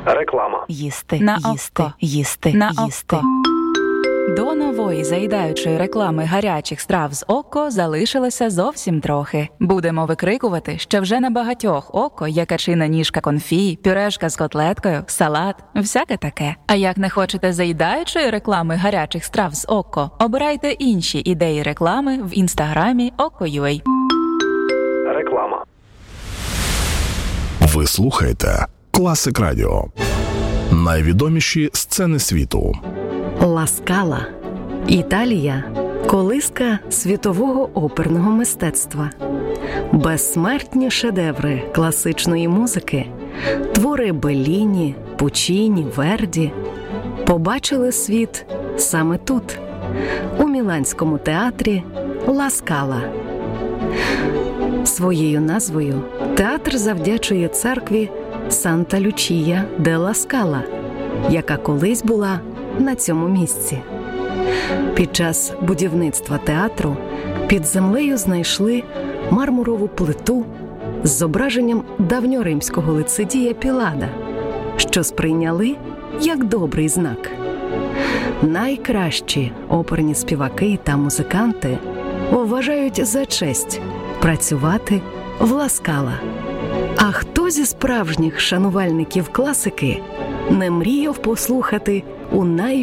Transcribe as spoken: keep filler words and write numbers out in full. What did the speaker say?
Реклама. Їсти, На їсти, око. їсти, На їсти. око. До нової заїдаючої реклами гарячих страв з око залишилося зовсім трохи. Будемо викрикувати, що вже на багатьох око є качина ніжка конфі, пюрешка з котлеткою, салат, всяке таке. А як не хочете заїдаючої реклами гарячих страв з око, обирайте інші ідеї реклами в інстаграмі око.ua. Реклама. Ви слухаєте Класик Радіо. Найвідоміші сцени світу. Ла Скала. Італія – колиска світового оперного мистецтва. Безсмертні шедеври класичної музики, твори Белліні, Пучіні, Верді побачили світ саме тут, у Міланському театрі Ла Скала. Своєю назвою театр завдячує церкві Санта-Лючія де Ла Скала, яка колись була на цьому місці. Під час будівництва театру під землею знайшли мармурову плиту з зображенням давньоримського лицедія Пілада, що сприйняли як добрий знак. Найкращі оперні співаки та музиканти вважають за честь працювати в Ла Скала. А хто зі справжніх шанувальників класики не мріяв послухати у най